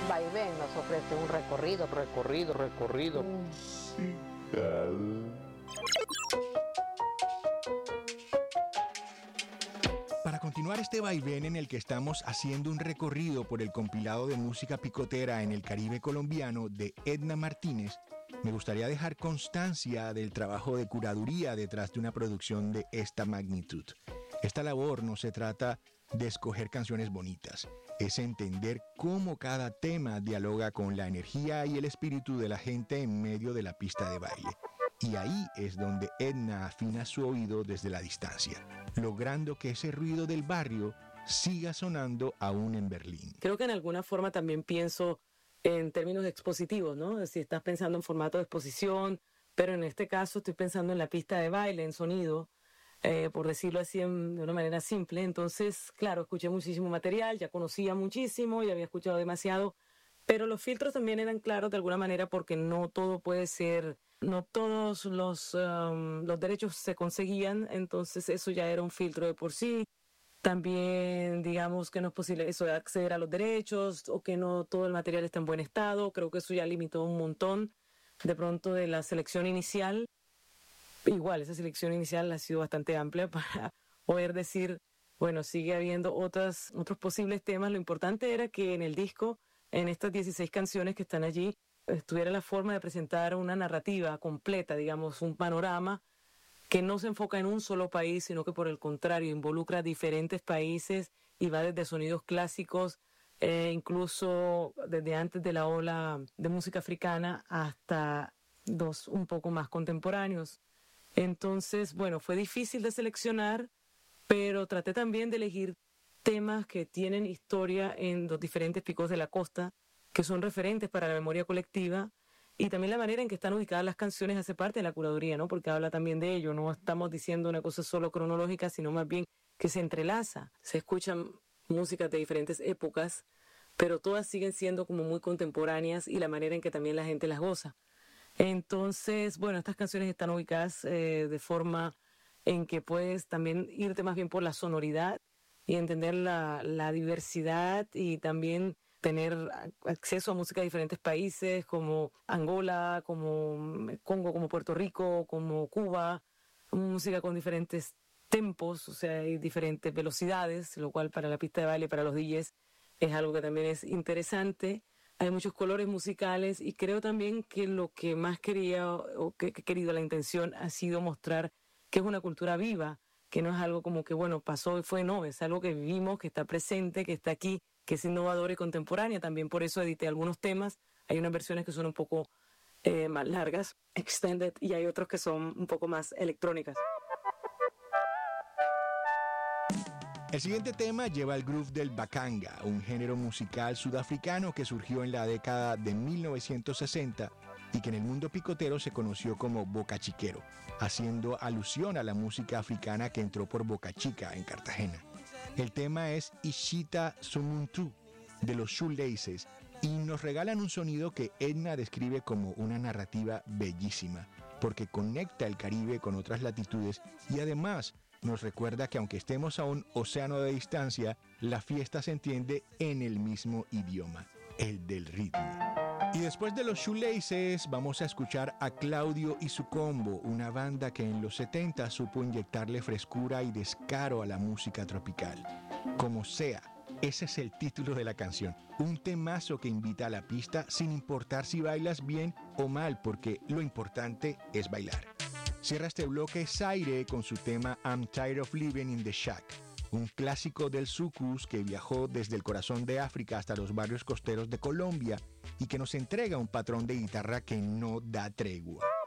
Vaivén nos ofrece un recorrido musical. Para continuar este vaivén en el que estamos haciendo un recorrido por el compilado de música picotera en el Caribe colombiano de Edna Martínez, me gustaría dejar constancia del trabajo de curaduría detrás de una producción de esta magnitud. Esta labor no se trata de escoger canciones bonitas, es entender cómo cada tema dialoga con la energía y el espíritu de la gente en medio de la pista de baile. Y ahí es donde Edna afina su oído desde la distancia, logrando que ese ruido del barrio siga sonando aún en Berlín. Creo que en alguna forma también pienso en términos expositivos, ¿no? Si estás pensando en formato de exposición, pero en este caso estoy pensando en la pista de baile, en sonido, por decirlo así de una manera simple. Entonces, claro, escuché muchísimo material, ya conocía muchísimo, ya había escuchado demasiado, pero los filtros también eran claros de alguna manera porque no todo puede ser, no todos los derechos se conseguían, entonces eso ya era un filtro de por sí. También, digamos, que no es posible eso de acceder a los derechos o que no todo el material está en buen estado. Creo que eso ya limitó un montón de pronto de la selección inicial. Igual, esa selección inicial ha sido bastante amplia para poder decir, bueno, sigue habiendo otros posibles temas. Lo importante era que en el disco, en estas 16 canciones que están allí, estuviera la forma de presentar una narrativa completa, digamos, un panorama que no se enfoca en un solo país, sino que por el contrario involucra diferentes países y va desde sonidos clásicos, incluso desde antes de la ola de música africana hasta dos un poco más contemporáneos. Entonces, bueno, fue difícil de seleccionar, pero traté también de elegir temas que tienen historia en los diferentes picos de la costa, que son referentes para la memoria colectiva. Y también la manera en que están ubicadas las canciones hace parte de la curaduría, ¿no? Porque habla también de ello. No estamos diciendo una cosa solo cronológica, sino más bien que se entrelaza. Se escuchan músicas de diferentes épocas, pero todas siguen siendo como muy contemporáneas y la manera en que también la gente las goza. Entonces, bueno, estas canciones están ubicadas de forma en que puedes también irte más bien por la sonoridad y entender la diversidad y también tener acceso a música de diferentes países como Angola, como Congo, como Puerto Rico, como Cuba, música con diferentes tempos, o sea, hay diferentes velocidades, lo cual para la pista de baile, para los DJs, es algo que también es interesante. Hay muchos colores musicales y creo también que lo que más quería o que he querido, la intención ha sido mostrar que es una cultura viva, que no es algo como que, bueno, pasó y fue, no, es algo que vivimos, que está presente, que está aquí, que es innovadora y contemporánea. También por eso edité algunos temas. Hay unas versiones que son un poco más largas, extended, y hay otros que son un poco más electrónicas. El siguiente tema lleva el groove del bakanga, un género musical sudafricano que surgió en la década de 1960 y que en el mundo picotero se conoció como Boca Chiquero, haciendo alusión a la música africana que entró por Boca Chica en Cartagena. El tema es Ishita Sumuntu, de los Shoelaces, y nos regalan un sonido que Edna describe como una narrativa bellísima, porque conecta el Caribe con otras latitudes y además nos recuerda que aunque estemos a un océano de distancia, la fiesta se entiende en el mismo idioma, el del ritmo. Y después de los Shoelaces vamos a escuchar a Claudio y su combo, una banda que en los 70 supo inyectarle frescura y descaro a la música tropical. Como sea, ese es el título de la canción, un temazo que invita a la pista sin importar si bailas bien o mal, porque lo importante es bailar. Cierra este bloque Zaire con su tema I'm Tired of Living in the Shack, un clásico del soukous que viajó desde el corazón de África hasta los barrios costeros de Colombia y que nos entrega un patrón de guitarra que no da tregua.